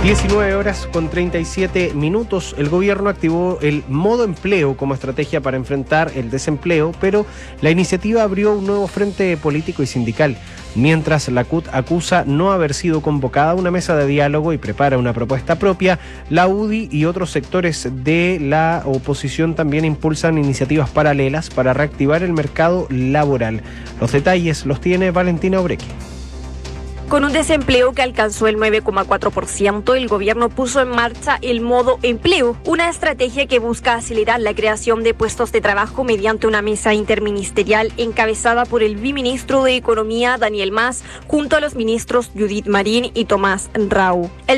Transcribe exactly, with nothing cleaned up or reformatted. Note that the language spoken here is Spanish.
diecinueve horas con treinta y siete minutos. El gobierno activó el modo empleo como estrategia para enfrentar el desempleo, pero la iniciativa abrió un nuevo frente político y sindical. Mientras la C U T acusa no haber sido convocada a una mesa de diálogo y prepara una propuesta propia, la U D I y otros sectores de la oposición también impulsan iniciativas paralelas para reactivar el mercado laboral. Los detalles los tiene Valentina Obrequi. Con un desempleo que alcanzó el nueve coma cuatro por ciento, el gobierno puso en marcha el modo empleo, una estrategia que busca acelerar la creación de puestos de trabajo mediante una mesa interministerial encabezada por el viceministro de Economía, Daniel Mas, junto a los ministros Judith Marín y Tomás Rau. El